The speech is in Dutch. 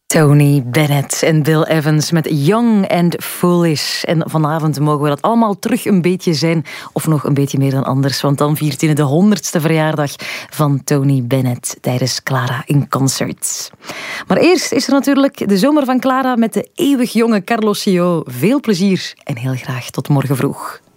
Tony Bennett en Bill Evans met Young and Foolish. En vanavond mogen we dat allemaal terug een beetje zijn. Of nog een beetje meer dan anders. Want dan viert hij de 100ste verjaardag van Tony Bennett tijdens Clara in Concert. Maar eerst is er natuurlijk de zomer van Clara met de eeuwig jonge Carlos Gio. Veel plezier en heel graag tot morgen vroeg.